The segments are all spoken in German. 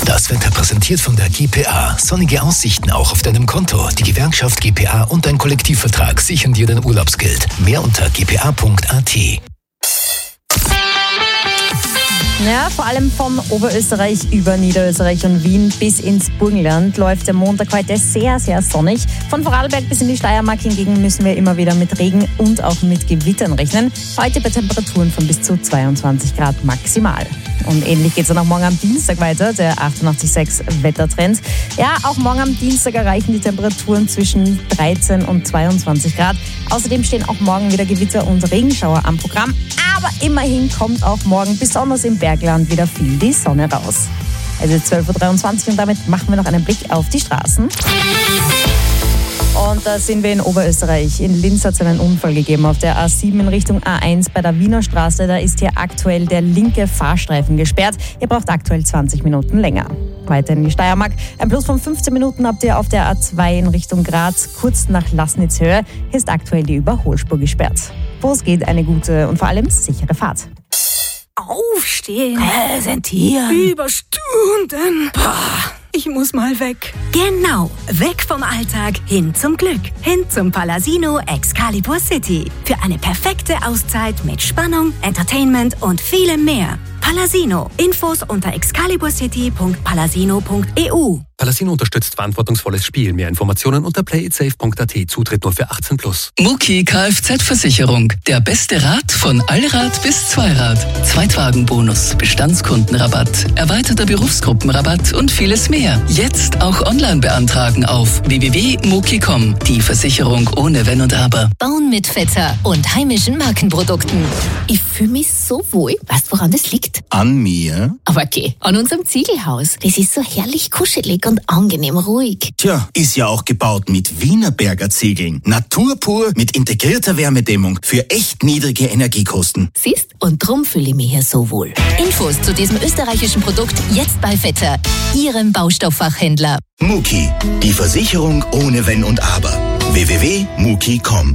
Das Wetter präsentiert von der GPA. Sonnige Aussichten auch auf deinem Konto. Die Gewerkschaft GPA und dein Kollektivvertrag sichern dir dein Urlaubsgeld. Mehr unter gpa.at. Ja, vor allem von Oberösterreich über Niederösterreich und Wien bis ins Burgenland läuft der Montag heute sehr, sehr sonnig. Von Vorarlberg bis in die Steiermark hingegen müssen wir immer wieder mit Regen und auch mit Gewittern rechnen. Heute bei Temperaturen von bis zu 22 Grad maximal. Und ähnlich geht es dann auch morgen am Dienstag weiter, der 88,6 Wettertrend. Ja, auch morgen am Dienstag erreichen die Temperaturen zwischen 13 und 22 Grad. Außerdem stehen auch morgen wieder Gewitter und Regenschauer am Programm. Aber immerhin kommt auch morgen besonders im Bergland wieder viel die Sonne raus. Also 12.23 Uhr und damit machen wir noch einen Blick auf die Straßen. Und da sind wir in Oberösterreich. In Linz hat es einen Unfall gegeben auf der A7 in Richtung A1 bei der Wiener Straße. Da ist hier aktuell der linke Fahrstreifen gesperrt. Ihr braucht aktuell 20 Minuten länger. Weiter in die Steiermark. Ein Plus von 15 Minuten habt ihr auf der A2 in Richtung Graz, kurz nach Lassnitzhöhe. Hier ist aktuell die Überholspur gesperrt. Wo es geht, eine gute und vor allem sichere Fahrt. Aufstehen. Präsentieren. Über Stunden. Ich muss mal weg. Genau, weg vom Alltag, hin zum Glück. Hin zum Palasino Excalibur City. Für eine perfekte Auszeit mit Spannung, Entertainment und vielem mehr. Palasino. Infos unter excaliburcity.palasino.eu. Palasino unterstützt verantwortungsvolles Spiel. Mehr Informationen unter playitsafe.at. Zutritt nur für 18+. Muki Kfz-Versicherung. Der beste Rat von Allrad bis Zweirad. Zweitwagenbonus, Bestandskundenrabatt, erweiterter Berufsgruppenrabatt und vieles mehr. Jetzt auch online beantragen auf www.muki.com. Die Versicherung ohne Wenn und Aber. Bauen mit Vetter und heimischen Markenprodukten. Ich fühle mich so wohl. Weißt du, woran das liegt? An mir? Aber okay, an unserem Ziegelhaus. Das ist so herrlich kuschelig und angenehm ruhig. Tja, ist ja auch gebaut mit Wienerberger Ziegeln. Natur pur mit integrierter Wärmedämmung für echt niedrige Energiekosten. Siehst? Und drum fühle ich mich hier so wohl. Infos zu diesem österreichischen Produkt jetzt bei Vetter, Ihrem Baustofffachhändler. Muki, die Versicherung ohne Wenn und Aber. www.muki.com.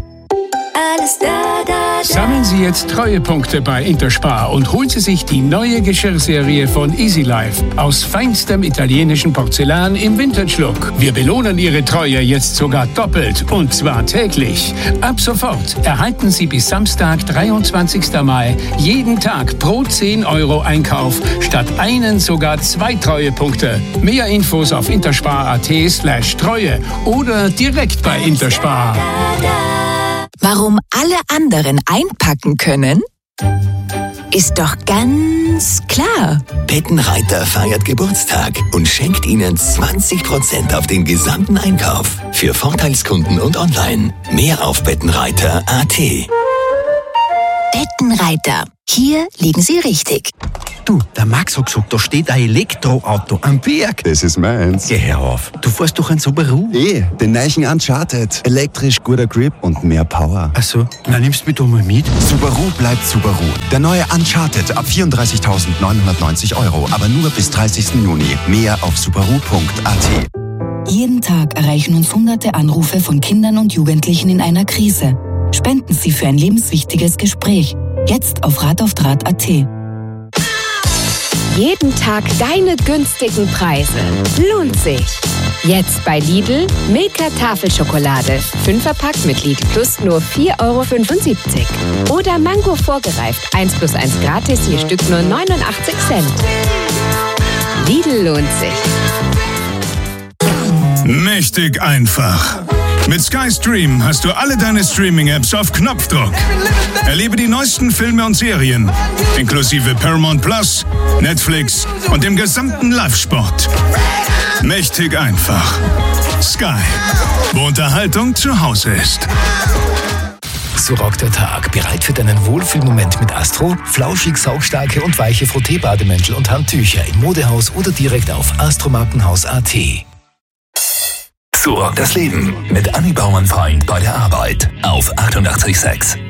Sammeln Sie jetzt Treuepunkte bei Interspar und holen Sie sich die neue Geschirrserie von Easy Life aus feinstem italienischen Porzellan im Vintage-Look. Wir belohnen Ihre Treue jetzt sogar doppelt und zwar täglich. Ab sofort erhalten Sie bis Samstag, 23. Mai, jeden Tag pro 10 € Einkauf statt einen sogar 2 Treuepunkte. Mehr Infos auf interspar.at/Treue oder direkt bei Interspar. Warum alle anderen einpacken können? Ist doch ganz klar. Bettenreiter feiert Geburtstag und schenkt Ihnen 20% auf den gesamten Einkauf. Für Vorteilskunden und online. Mehr auf bettenreiter.at. Bettenreiter. Hier liegen Sie richtig. Du, der Max hat gesagt, da steht ein Elektroauto am Berg. Das ist meins. Geh her auf. Du fährst doch ein Subaru. Den neuen Uncharted. Elektrisch, guter Grip und mehr Power. Ach so, na nimmst du mich doch mal mit. Subaru bleibt Subaru. Der neue Uncharted ab 34.990 €, aber nur bis 30. Juni. Mehr auf subaru.at. Jeden Tag erreichen uns hunderte Anrufe von Kindern und Jugendlichen in einer Krise. Spenden Sie für ein lebenswichtiges Gespräch. Jetzt auf rataufdraht.at. Jeden Tag deine günstigen Preise. Lohnt sich. Jetzt bei Lidl Milka Tafelschokolade. 5er-Pack mit Lidl Plus nur 4,75 €. Oder Mango vorgereift. 1+1 gratis, je Stück nur 89 Cent. Lidl lohnt sich. Mächtig einfach. Mit Sky Stream hast du alle deine Streaming-Apps auf Knopfdruck. Erlebe die neuesten Filme und Serien, inklusive Paramount Plus, Netflix und dem gesamten Live-Sport. Mächtig einfach. Sky, wo Unterhaltung zu Hause ist. So rockt der Tag. Bereit für deinen Wohlfühlmoment mit Astro? Flauschig, saugstarke und weiche Frotté-Bademäntel und Handtücher im Modehaus oder direkt auf astromarkenhaus.at. So rockt das Leben mit Anni Baumann-Freund bei der Arbeit auf 88,6.